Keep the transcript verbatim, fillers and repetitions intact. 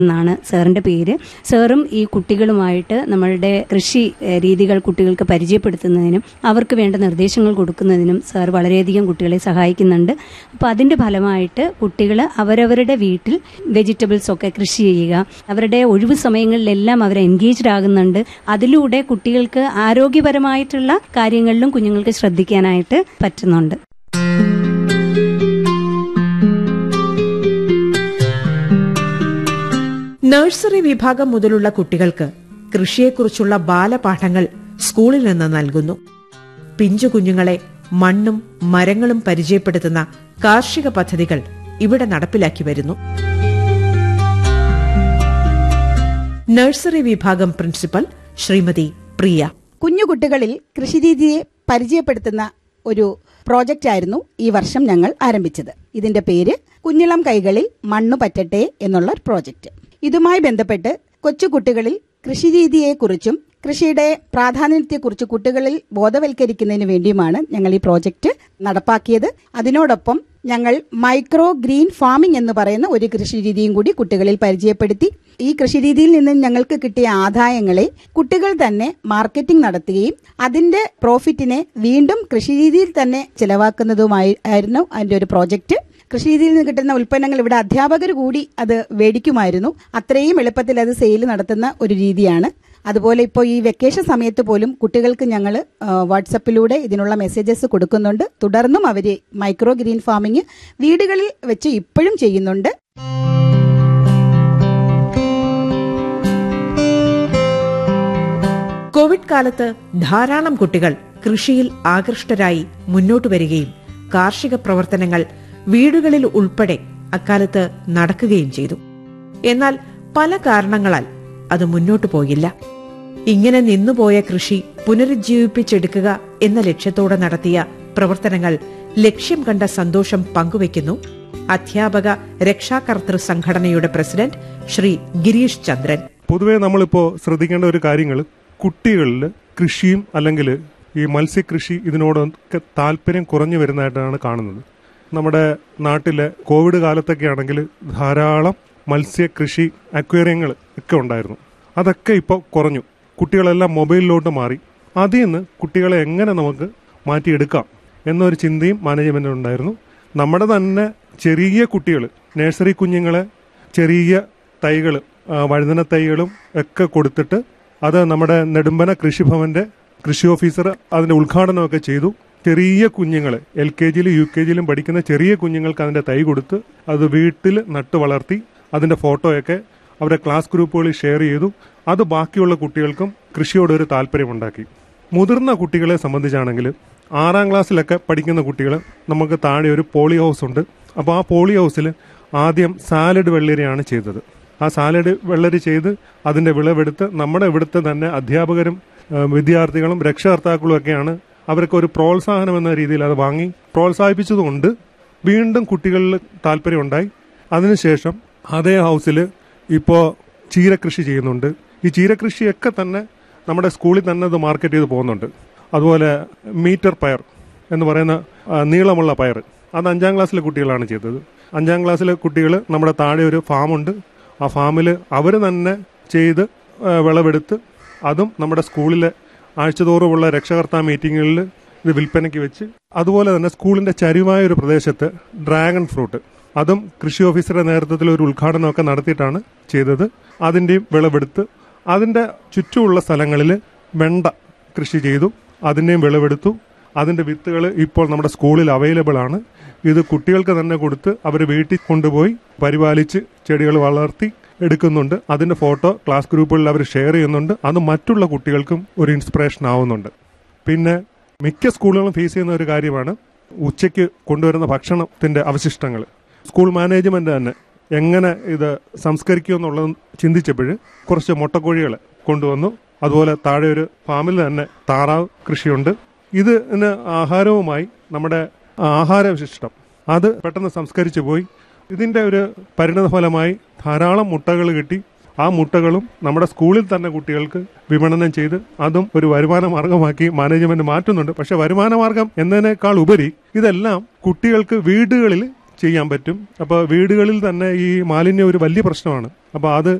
എന്നാണ് സാറിന്റെ പേര്. സാറും ഈ കുട്ടികളുമായിട്ട് നമ്മളുടെ കൃഷി രീതികൾ കുട്ടികൾക്ക് പരിചയപ്പെടുത്തുന്നതിനും അവർക്ക് വേണ്ട നിർദ്ദേശങ്ങൾ കൊടുക്കുന്നതിനും സാർ വളരെയധികം കുട്ടികളെ സഹായിക്കുന്നുണ്ട്. അപ്പോൾ അതിന്റെ ഫലമായിട്ട് കുട്ടികൾ അവരവരുടെ വീട്ടിൽ വെജിറ്റബിൾസ് ഒക്കെ കൃഷി ചെയ്യുക, അവരുടെ ഒഴിവു സമയങ്ങളിലെല്ലാം അവർ എൻഗേജ്ഡ് ആകുന്നുണ്ട്. അതിലൂടെ കുട്ടികൾക്ക് ആരോഗ്യപരമായിട്ടുള്ള കാര്യങ്ങളിലും കുഞ്ഞുങ്ങൾക്ക് ശ്രദ്ധിക്കാനായിട്ട് പറ്റുന്നുണ്ട്. നഴ്സറി വിഭാഗം മുതലുള്ള കുട്ടികൾക്ക് കൃഷിയെക്കുറിച്ചുള്ള ബാലപാഠങ്ങൾ സ്കൂളിൽ നിന്ന് നൽകുന്നു. പിഞ്ചു കുഞ്ഞുങ്ങളെ മണ്ണും മരങ്ങളും പരിചയപ്പെടുത്തുന്ന കാർഷിക പദ്ധതികൾ ഇവിടെ നടപ്പിലാക്കി വരുന്നു. നഴ്സറി വിഭാഗം പ്രിൻസിപ്പൽ ശ്രീമതി പ്രിയ കുഞ്ഞുകുട്ടികളിൽ കൃഷിരീതിയെ പരിചയപ്പെടുത്തുന്ന ഒരു പ്രോജക്റ്റ് ആയിരുന്നു ഈ വർഷം ഞങ്ങൾ ആരംഭിച്ചത്. ഇതിന്റെ പേര് കുഞ്ഞിളം കൈകളിൽ മണ്ണു പറ്റട്ടെ എന്നുള്ള പ്രോജക്റ്റ്. ഇതുമായി ബന്ധപ്പെട്ട് കൊച്ചുകുട്ടികളിൽ കൃഷിരീതിയെക്കുറിച്ചും കൃഷിയുടെ പ്രാധാന്യത്തെക്കുറിച്ച് കുട്ടികളിൽ ബോധവൽക്കരിക്കുന്നതിന് വേണ്ടിയുമാണ് ഞങ്ങൾ ഈ പ്രോജക്റ്റ് നടപ്പാക്കിയത്. അതിനോടൊപ്പം ഞങ്ങൾ മൈക്രോ ഗ്രീൻ ഫാമിംഗ് എന്ന് പറയുന്ന ഒരു കൃഷിരീതിയും കൂടി കുട്ടികളിൽ പരിചയപ്പെടുത്തി. ഈ കൃഷിരീതിയിൽ നിന്ന് ഞങ്ങൾക്ക് കിട്ടിയ ആദായങ്ങളെ കുട്ടികൾ തന്നെ മാർക്കറ്റിംഗ് നടത്തുകയും അതിന്റെ പ്രോഫിറ്റിനെ വീണ്ടും കൃഷിരീതിയിൽ തന്നെ ചെലവാക്കുന്നതുമായി ആയിരുന്നു അതിന്റെ ഒരു പ്രോജക്റ്റ്. കൃഷിരീതിയിൽ നിന്ന് കിട്ടുന്ന ഉൽപ്പന്നങ്ങൾ ഇവിടെ അധ്യാപകർ കൂടി അത് മേടിക്കുമായിരുന്നു. അത്രയും എളുപ്പത്തിൽ അത് സെയിൽ നടത്തുന്ന ഒരു രീതിയാണ്. അതുപോലെ ഇപ്പോൾ ഈ വെക്കേഷൻ സമയത്ത് പോലും കുട്ടികൾക്ക് ഞങ്ങൾ വാട്സപ്പിലൂടെ ഇതിനുള്ള മെസ്സേജസ് കൊടുക്കുന്നുണ്ട്. തുടർന്നും അവർ മൈക്രോ ഗ്രീൻ ഫാമിംഗ് വീടുകളിൽ വെച്ച് ഇപ്പോഴും ചെയ്യുന്നുണ്ട്. കോവിഡ് കാലത്ത് ധാരാളം കുട്ടികൾ കൃഷിയിൽ ആകൃഷ്ടരായി മുന്നോട്ടു വരികയും കാർഷിക പ്രവർത്തനങ്ങൾ വീടുകളിൽ ഉൾപ്പെടെ അക്കാലത്ത് നടക്കുകയും ചെയ്തു. എന്നാൽ പല കാരണങ്ങളാൽ അത് മുന്നോട്ടു പോയില്ല. ഇങ്ങനെ നിന്നുപോയ കൃഷി പുനരുജ്ജീവിപ്പിച്ചെടുക്കുക എന്ന ലക്ഷ്യത്തോടെ നടത്തിയ പ്രവർത്തനങ്ങൾ ലക്ഷ്യം കണ്ട സന്തോഷം പങ്കുവയ്ക്കുന്നു അധ്യാപക രക്ഷാകർതൃ സംഘടനയുടെ പ്രസിഡന്റ് ശ്രീ ഗിരീഷ് ചന്ദ്രൻ. പൊതുവെ നമ്മളിപ്പോ ശ്രദ്ധിക്കേണ്ട ഒരു കാര്യങ്ങൾ, കുട്ടികളിൽ കൃഷിയും അല്ലെങ്കിൽ ഈ മത്സ്യകൃഷി ഇതിനോടൊക്കെ താല്പര്യം കുറഞ്ഞു വരുന്നതായിട്ടാണ് കാണുന്നത്. നമ്മുടെ നാട്ടിലെ കോവിഡ് കാലത്തൊക്കെ ആണെങ്കിൽ ധാരാളം മത്സ്യകൃഷി അക്വേറിയങ്ങൾ ഒക്കെ ഉണ്ടായിരുന്നു. അതൊക്കെ ഇപ്പോൾ കുറഞ്ഞു. കുട്ടികളെല്ലാം മൊബൈലിലോട്ട് മാറി. അതിൽ നിന്ന് കുട്ടികളെ എങ്ങനെ നമുക്ക് മാറ്റിയെടുക്കാം എന്നൊരു ചിന്തയും മാനേജ്മെന്റിന് ഉണ്ടായിരുന്നു. നമ്മുടെ തന്നെ ചെറിയ കുട്ടികൾ, നഴ്സറി കുഞ്ഞുങ്ങളെ ചെറിയ തൈകൾ, വഴുതന തൈകളും ഒക്കെ കൊടുത്തിട്ട് അത് നമ്മുടെ നെടുമ്പന കൃഷിഭവന്റെ കൃഷി ഓഫീസർ അതിന്റെ ഉദ്ഘാടനമൊക്കെ ചെയ്തു. ചെറിയ കുഞ്ഞുങ്ങൾ എൽ കെ ജിയിലും യു കെ ജിയിലും പഠിക്കുന്ന ചെറിയ കുഞ്ഞുങ്ങൾക്ക് അതിന്റെ തൈ കൊടുത്ത് അത് വീട്ടിൽ നട്ടു വളർത്തി അതിന്റെ ഫോട്ടോയൊക്കെ അവരുടെ ക്ലാസ് ഗ്രൂപ്പുകളിൽ ഷെയർ ചെയ്തു. അത് ബാക്കിയുള്ള കുട്ടികൾക്കും കൃഷിയോടൊരു താല്പര്യമുണ്ടാക്കി. മുതിർന്ന കുട്ടികളെ സംബന്ധിച്ചാണെങ്കിൽ ആറാം ക്ലാസ്സിലൊക്കെ പഠിക്കുന്ന കുട്ടികൾ, നമുക്ക് താഴെ ഒരു പോളി ഹൗസ് ഉണ്ട്. അപ്പോൾ ആ പോളി ഹൗസിൽ ആദ്യം സാലഡ് വെള്ളരിയാണ് ചെയ്തത്. ആ സാലഡ് വെള്ളരി ചെയ്ത് അതിന്റെ വിളവെടുത്ത് നമ്മുടെ ഇവിടുത്തെ തന്നെ അധ്യാപകരും വിദ്യാർത്ഥികളും രക്ഷകർത്താക്കളും ഒക്കെയാണ് അവർക്ക് ഒരു പ്രോത്സാഹനം എന്ന രീതിയിൽ അത് വാങ്ങി പ്രോത്സാഹിപ്പിച്ചതുകൊണ്ട് വീണ്ടും കുട്ടികളിൽ താല്പര്യമുണ്ടായി. അതിനുശേഷം അതേ ഹൗസിൽ ഇപ്പോൾ ചീരകൃഷി ചെയ്യുന്നുണ്ട്. ഈ ചീരകൃഷിയൊക്കെ തന്നെ നമ്മുടെ സ്കൂളിൽ തന്നെ അത് മാർക്കറ്റ് ചെയ്ത് പോകുന്നുണ്ട്. അതുപോലെ മീറ്റർ പയർ എന്ന് പറയുന്ന നീളമുള്ള പയർ, അത് അഞ്ചാം ക്ലാസ്സിലെ കുട്ടികളാണ് ചെയ്തത്. അഞ്ചാം ക്ലാസ്സിലെ കുട്ടികൾ നമ്മുടെ താഴെ ഒരു ഫാമുണ്ട്. ആ ഫാമിൽ അവർ തന്നെ ചെയ്ത് വിളവെടുത്ത് അതും നമ്മുടെ സ്കൂളിലെ ആഴ്ചതോറുമുള്ള രക്ഷകർത്താ മീറ്റിങ്ങുകളിൽ ഇത് വിൽപ്പനയ്ക്ക് വെച്ച്, അതുപോലെ തന്നെ സ്കൂളിന്റെ ചരിവായ ഒരു പ്രദേശത്ത് ഡ്രാഗൺ ഫ്രൂട്ട്, അതും കൃഷി ഓഫീസറുടെ നേതൃത്വത്തിൽ ഒരു ഉദ്ഘാടനമൊക്കെ നടത്തിയിട്ടാണ് ചെയ്തത്. അതിന്റെയും വിളവെടുത്ത് അതിന്റെ ചുറ്റുമുള്ള സ്ഥലങ്ങളിൽ വെണ്ട കൃഷി ചെയ്തു, അതിന്റെയും വിളവെടുത്തു. അതിന്റെ വിത്തുകൾ ഇപ്പോൾ നമ്മുടെ സ്കൂളിൽ അവൈലബിൾ ആണ്. ഇത് കുട്ടികൾക്ക് തന്നെ കൊടുത്ത് അവർ വീട്ടിൽ കൊണ്ടുപോയി പരിപാലിച്ച് ചെടികൾ വളർത്തി എടുക്കുന്നുണ്ട്. അതിന്റെ ഫോട്ടോ ക്ലാസ് ഗ്രൂപ്പുകളിൽ അവർ ഷെയർ ചെയ്യുന്നുണ്ട്. അത് മറ്റുള്ള കുട്ടികൾക്കും ഒരു ഇൻസ്പിറേഷൻ ആവുന്നുണ്ട്. പിന്നെ മിക്ക സ്കൂളുകളും ഫേസ് ചെയ്യുന്ന ഒരു കാര്യമാണ് ഉച്ചയ്ക്ക് കൊണ്ടുവരുന്ന ഭക്ഷണത്തിന്റെ അവശിഷ്ടങ്ങൾ. സ്കൂൾ മാനേജ്മെന്റ് തന്നെ എങ്ങനെ ഇത് സംസ്കരിക്കുമെന്നുള്ളത് ചിന്തിച്ചപ്പോൾ കുറച്ച് മുട്ടക്കോഴികളെ കൊണ്ടുവന്നു. അതുപോലെ താഴെ ഒരു ഫാമിൽ തന്നെ താറാവ് കൃഷിയുണ്ട്. ഇതിന് ആഹാരവുമായി നമ്മുടെ ആഹാരവിശിഷ്ടം അത് പെട്ടെന്ന് സംസ്കരിച്ചു പോയി. ഇതിന്റെ ഒരു പരിണതഫലമായി ധാരാളം മുട്ടകൾ കിട്ടി. ആ മുട്ടകളും നമ്മുടെ സ്കൂളിൽ തന്നെ കുട്ടികൾക്ക് വിപണനം ചെയ്ത് അതും ഒരു വരുമാന മാർഗമാക്കി മാനേജ്മെന്റ് മാറ്റുന്നുണ്ട്. പക്ഷെ വരുമാന മാർഗം എന്നതിനേക്കാൾ ഉപരി ഇതെല്ലാം കുട്ടികൾക്ക് വീടുകളിൽ ചെയ്യാൻ പറ്റും. അപ്പോൾ വീടുകളിൽ തന്നെ ഈ മാലിന്യം ഒരു വലിയ പ്രശ്നമാണ്. അപ്പോൾ അത്